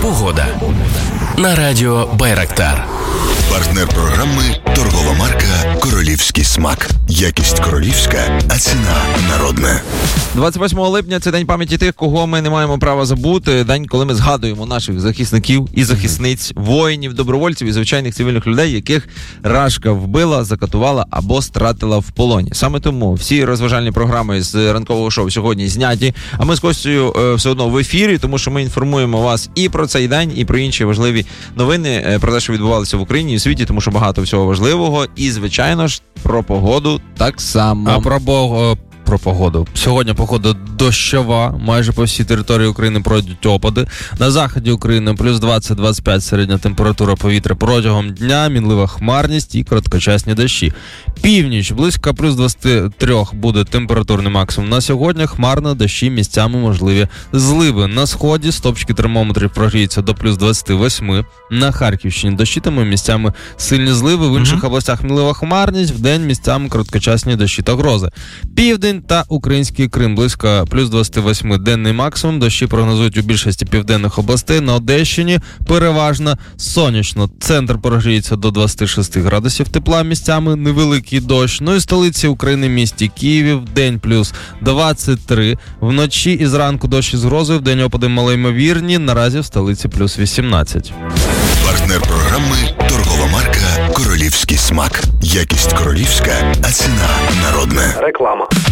Погода. На радіо Байрактар. Партнер програми торгова марка «Королівський смак». Якість королівська, а ціна народна. 28 липня – це день пам'яті тих, кого ми не маємо права забути. День, коли ми згадуємо наших захисників і захисниць, воїнів, добровольців і звичайних цивільних людей, яких рашка вбила, закатувала або стратила в полоні. Саме тому всі розважальні програми з ранкового шоу сьогодні зняті, а ми з Костею все одно в ефірі, тому що ми інформуємо вас і про цей день, і про інші важливі новини, про те, що відбувалося в Україні і у світі, тому що багато всього важливого. І, звичайно ж, про погоду так само. А про погоду. Сьогодні погода дощова, майже по всій території України пройдуть опади. На заході України плюс 20-25 середня температура повітря протягом дня, мінлива хмарність і короткочасні дощі. Північ, близько плюс 23 буде температурний максимум. На сьогодні хмарно, дощі, місцями можливі зливи. На сході стопчики термометрів прогріються до плюс 28. На Харківщині дощитиме, місцями сильні зливи. В інших областях мінлива хмарність, вдень місцями короткочасні дощі та грози. Південь та Український Крим близько плюс 28 денний максимум. Дощі прогнозують у більшості південних областей. На Одещині переважно сонячно. Центр прогріється до 26 градусів тепла, місцями невеликий дощ. Ну і столиці України місті Києві вдень плюс 23. Вночі і зранку дощ із грозою, вдень опади малоймовірні. Наразі в столиці плюс 18. Партнер програми торгова марка «Королівський смак». Якість королівська, а ціна народна. Реклама.